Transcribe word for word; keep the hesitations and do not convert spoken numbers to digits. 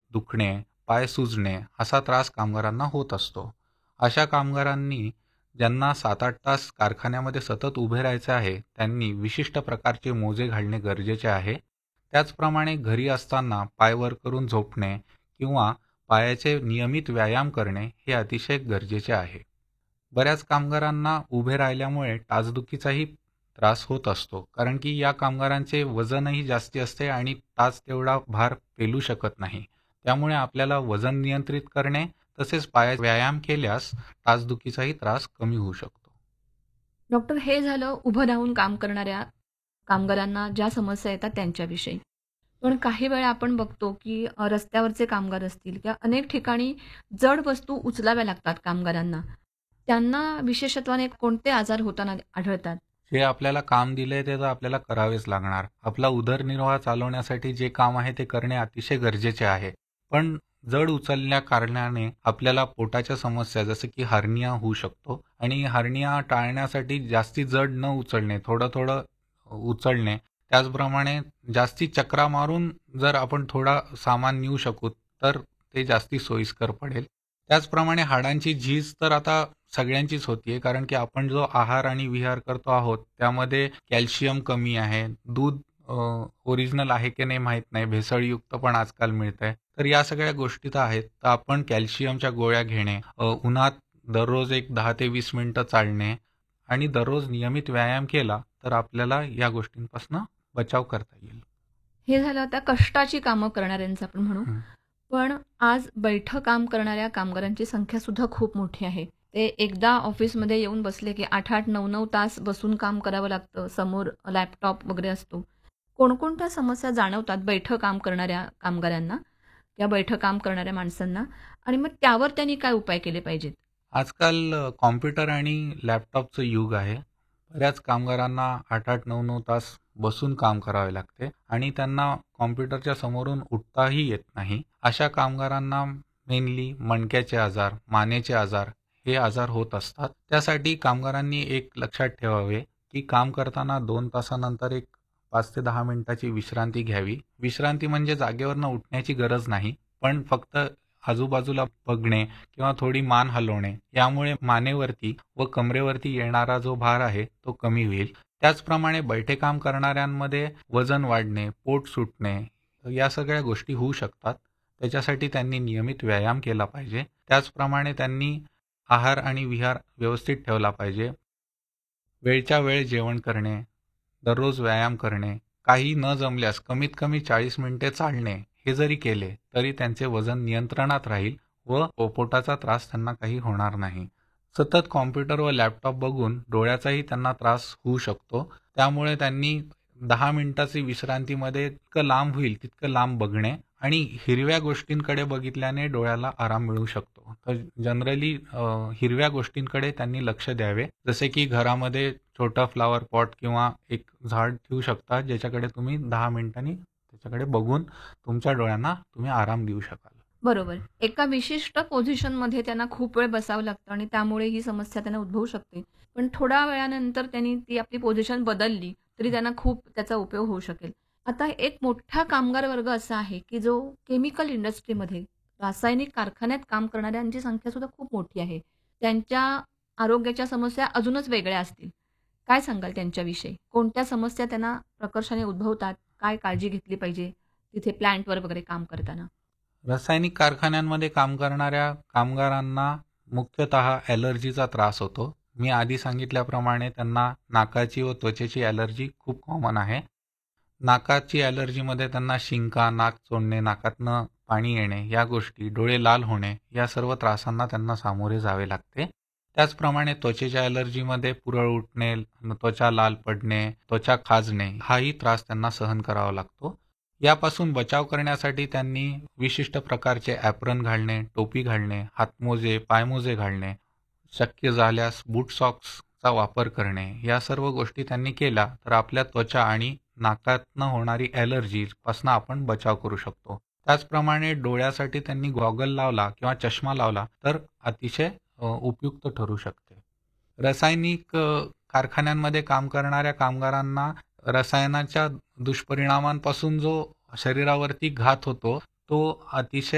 दुखणे, पाय सुजणे असा त्रास कामगारांना होत असतो. अशा कामगारांनी ज्यांना सात आठ तास कारखान्यामध्ये सतत उभे राहायचे आहे, त्यांनी विशिष्ट प्रकारचे मोजे घालणे गरजेचे आहे. त्याचप्रमाणे घरी असताना पाय वर करून झोपणे किंवा पायाचे नियमित व्यायाम करणे हे अतिशय गरजेचे आहे. बऱ्याच कामगारांना उभे राहिल्यामुळे टाचदुखीचाही त्रास होत असतो, कारण की या कामगारांचे वजनही जास्ती असते आणि टाच तेवढा भार पेलू शकत नाही. त्यामुळे आपल्याला वजन नियंत्रित करणे तसेच पायाचा व्यायाम केल्यास टाचदुखीचाही त्रास कमी होऊ शकतो. डॉक्टर, हे झालं उभं राहून काम करणाऱ्या कामगारांना ज्या समस्या येतात त्यांच्याविषयी. पण काही वेळा आपण बघतो, की अ, रस्त्यावरचे कामगार असतील किंवा अनेक ठिकाणी जड वस्तू उचलाव्या लागतात कामगारांना. त्यांना विशेषत्वाने कोणते आजार होताना आढळतात? जे आपल्याला काम दिलंय ते तर आपल्याला करावेच लागणार. आपला उदरनिर्वाह चालवण्यासाठी जे काम आहे ते करणे अतिशय गरजेचे आहे. पण जड उचलल्या कारणाने आपल्याला पोटाच्या समस्या जसं की हार्निया होऊ शकतो आणि हार्निया टाळण्यासाठी जास्ती जड न उचलणे, थोडं थोडं उचलणे, त्याचप्रमाणे जास्ती चकरा मारून जर आपण थोडा सामान नेऊ शकू तर ते जास्ती सोयीस्कर पडेल. त्याचप्रमाणे हाडांची झीज तर आता सगळ्यांचीच होतीये, कारण की आपण जो आहार आणि विहार करतो आहोत त्यामध्ये कॅल्शियम कमी आहे. दूध ओरिजिनल आहे की नाही माहीत नाही, भेसळयुक्त पण आजकाल मिळतंय. तर या सगळ्या गोष्टी तर आहेत. तर आपण कॅल्शियमच्या गोळ्या घेणे, अ, उन्हात दररोज एक दहा ते वीस मिनिटं चालणे आणि दररोज नियमित व्यायाम केला तर आपल्याला या गोष्टींपासून बचाव करता येईल. हे झालं आता कष्टाची कामं करणाऱ्यांचं आपण म्हणू. हं. पण आज बैठं काम करणाऱ्या कामगारांची संख्या सुद्धा खूप मोठी आहे. ते एकदा ऑफिसमध्ये येऊन बसले, की आठ आठ, नऊ नऊ तास बसून काम करावं लागतं. समोर लॅपटॉप वगैरे असतो. कोणकोणत्या समस्या जाणवतात बैठं काम करणाऱ्या कामगारांना किंवा बैठं काम करणाऱ्या माणसांना आणि मग त्यावर त्यांनी काय उपाय केले पाहिजेत? आजकाल अ, कॉम्प्युटर आणि लॅपटॉपचं युग आहे. बऱ्याच कामगारांना आठ आठ, नऊ नऊ तास बसून काम करावे लागते आणि त्यांना कॉम्प्युटरच्या समोरून उठताही येत नाही. अशा कामगारांना मेनली मणक्याचे आजार, मानेचे आजार हे आजार होत असतात. त्यासाठी कामगारांनी एक लक्षात ठेवावे, की काम करताना दोन तासानंतर एक पाच ते दहा मिनिटाची विश्रांती घ्यावी. विश्रांती म्हणजे जागेवरनं उठण्याची गरज नाही, पण फक्त आजूबाजूला बघणे किंवा थोडी मान हलवणे, यामुळे मानेवरती व कमरेवरती येणारा जो भार आहे तो कमी होईल. त्याचप्रमाणे बैठे काम करणाऱ्यांमध्ये वजन वाढणे, पोट सुटणे या सगळ्या गोष्टी होऊ शकतात. त्याच्यासाठी त्यांनी नियमित व्यायाम केला पाहिजे. त्याचप्रमाणे त्यांनी आहार आणि विहार व्यवस्थित ठेवला पाहिजे. वेळच्या वेळ जेवण करणे, दररोज व्यायाम करणे, काही न जमल्यास कमीत कमी चाळीस मिनिटे चालणे हे जरी केले तरी त्यांचे वजन नियंत्रणात राहील व पोटाचा त्रास त्यांना काही होणार नाही. सतत कॉम्प्युटर व लॅपटॉप बघून डोळ्याचाही त्यांना त्रास होऊ शकतो. त्यामुळे त्यांनी दहा मिनिटाची विश्रांतीमध्ये जितकं लांब होईल तितकं लांब बघणे आणि हिरव्या गोष्टींकडे बघितल्याने डोळ्याला आराम मिळू शकतो. तर जनरली हिरव्या गोष्टींकडे त्यांनी लक्ष द्यावे. जसे की घरामध्ये छोटा फ्लॉवर पॉट किंवा एक झाड ठेवू शकता, ज्याच्याकडे तुम्ही दहा मिनिटांनी त्याच्याकडे बघून तुमच्या डोळ्यांना तुम्ही आराम देऊ शकाल. बरोबर. एका विशिष्ट पोझिशनमध्ये त्यांना खूप वेळ बसावं लागतं आणि त्यामुळे ही समस्या त्यांना उद्भवू शकते. पण थोड्या वेळानंतर त्यांनी ती आपली पोझिशन बदलली, तरी त्यांना खूप त्याचा उपयोग होऊ शकेल. आता एक मोठा कामगार वर्ग असा आहे, की जो केमिकल इंडस्ट्रीमध्ये, रासायनिक कारखान्यात काम करणाऱ्यांची संख्या सुद्धा खूप मोठी आहे. त्यांच्या आरोग्याच्या समस्या अजूनच वेगळ्या असतील. काय सांगाल त्यांच्याविषयी? कोणत्या समस्या त्यांना प्रकर्षाने उद्भवतात? काय काळजी घेतली पाहिजे तिथे प्लांटवर वगैरे काम करताना? रासायनिक कारखान्यांमध्ये काम करणाऱ्या कामगारांना मुख्यतः ॲलर्जीचा त्रास होतो. मी आधी सांगितल्याप्रमाणे त्यांना नाकाची व त्वचेची ॲलर्जी खूप कॉमन आहे. नाकाची ॲलर्जीमध्ये त्यांना शिंका, नाक चोळणे, नाकातनं पाणी येणे या गोष्टी, डोळे लाल होणे या सर्व त्रासांना त्यांना सामोरे जावे लागते. त्याचप्रमाणे त्वचेच्या ॲलर्जीमध्ये पुरळ उठणे, त्वचा लाल पडणे, त्वचा खाजणे हाही त्रास त्यांना सहन करावा लागतो. यापासून बचाव करण्यासाठी त्यांनी विशिष्ट प्रकारचे ॲप्रन घालणे, टोपी घालणे, हातमोजे, पायमोजे घालणे, शक्य झाल्यास बूट सॉक्सचा वापर करणे या सर्व गोष्टी त्यांनी केल्या तर आपल्या त्वचा आणि नाकातनं होणारी ॲलर्जीपासून आपण बचाव करू शकतो. त्याचप्रमाणे डोळ्यासाठी त्यांनी गॉगल लावला किंवा चष्मा लावला तर अतिशय अ, उपयुक्त ठरू शकते. रासायनिक अ, कारखान्यांमध्ये काम करणाऱ्या कामगारांना रसायनाच्या दुष्परिणामांपासून जो शरीरावरती घात होतो तो अतिशय